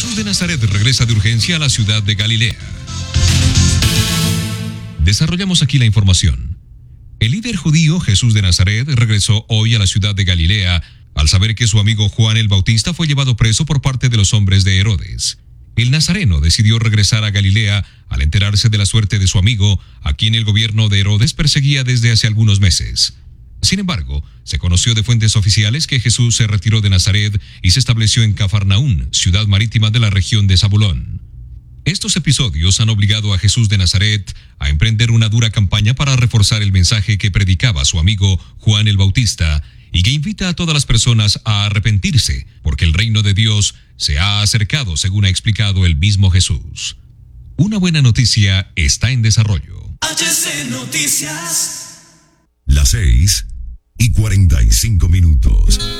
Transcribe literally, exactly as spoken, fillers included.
Jesús de Nazaret regresa de urgencia a la ciudad de Galilea. Desarrollamos aquí la información. El líder judío Jesús de Nazaret regresó hoy a la ciudad de Galilea al saber que su amigo Juan el Bautista fue llevado preso por parte de los hombres de Herodes. El nazareno decidió regresar a Galilea al enterarse de la suerte de su amigo, a quien el gobierno de Herodes perseguía desde hace algunos meses. Sin embargo, se conoció de fuentes oficiales que Jesús se retiró de Nazaret y se estableció en Cafarnaún, ciudad marítima de la región de Zabulón. Estos episodios han obligado a Jesús de Nazaret a emprender una dura campaña para reforzar el mensaje que predicaba su amigo Juan el Bautista y que invita a todas las personas a arrepentirse, porque el reino de Dios se ha acercado, según ha explicado el mismo Jesús. Una buena noticia está en desarrollo. H C Noticias. Las seis y cuarenta y cinco minutos.